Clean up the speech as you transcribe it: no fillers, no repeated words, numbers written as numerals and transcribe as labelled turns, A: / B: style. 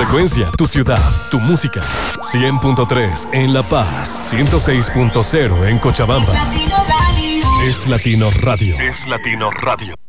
A: frecuencia, tu ciudad, tu música. 100.3 en La Paz, 106.0 en Cochabamba. Es Latino Radio. Es Latino Radio.